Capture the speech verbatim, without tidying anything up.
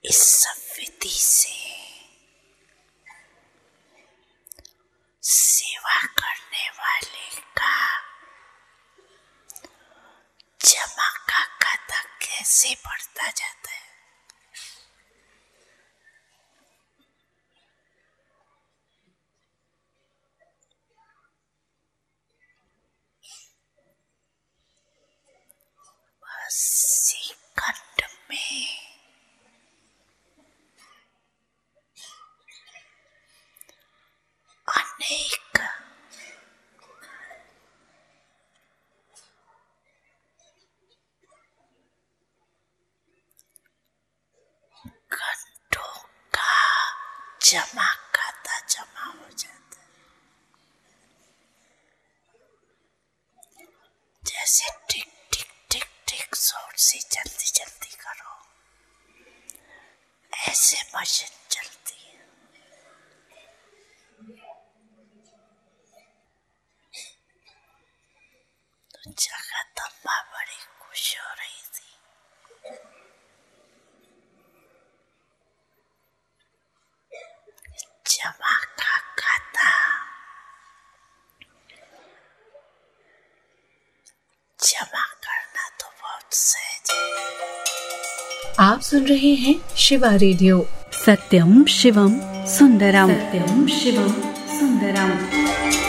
इस विधि से सेवा करने वाले का जमा का खाता कैसे बढ़ता जाता है। अस्सी खंड में अनेक घंटों का जमा खाता जमा हो जाता है। जैसे टिक टिक टिक टिक जोर से जल्दी जल्दी करो, ऐसे मशीन चलती है। तो जगदम्बा बड़ी खुश हो रही थी। जमा का खाता जमा करना तो बहुत सहज है। आप सुन रहे हैं शिवा रेडियो। सत्यम शिवम सुंदरम। सत्यम शिवम सुंदरम।